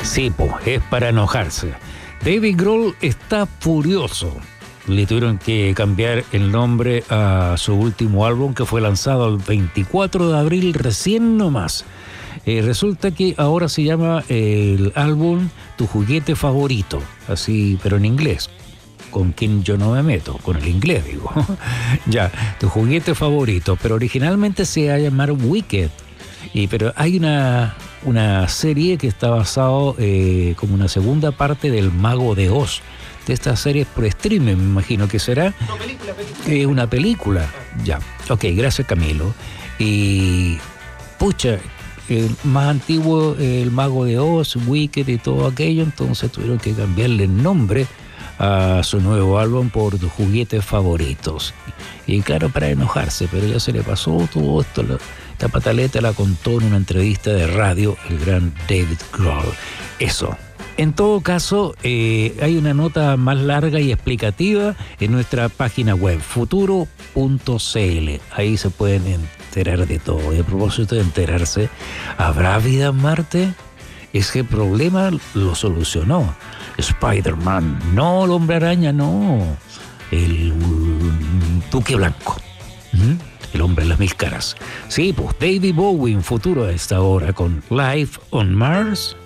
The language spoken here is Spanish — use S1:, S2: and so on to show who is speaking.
S1: Sí, pues, es para enojarse. David Grohl está furioso. Le tuvieron que cambiar el nombre a su último álbum, que fue lanzado el 24 de abril, recién nomás. Resulta que ahora se llama el álbum Tu juguete favorito, así, pero en inglés, con quien yo no me meto, con el inglés digo. Ya, Tu juguete favorito, pero originalmente se iba a llamar Wicked. Pero hay una serie que está basado como una segunda parte del Mago de Oz. De estas series por streaming, me imagino que será.
S2: No, película.
S1: Una película. Ya. Ok, gracias, Camilo. Y pucha, el más antiguo, el Mago de Oz, Wicked y todo aquello, entonces tuvieron que cambiarle el nombre a su nuevo álbum por Tus juguetes favoritos. Y claro, para enojarse, pero ya se le pasó todo esto. Esta pataleta la contó en una entrevista de radio el gran David Grohl. Eso. En todo caso, hay una nota más larga y explicativa en nuestra página web, futuro.cl. Ahí se pueden enterar de todo. Y a propósito de enterarse, ¿habrá vida en Marte? Ese problema lo solucionó Spider-Man. No, el Hombre Araña, no. El Duque Blanco. El hombre de las mil caras. Sí, pues David Bowie en futuro a esta hora con Life on Mars.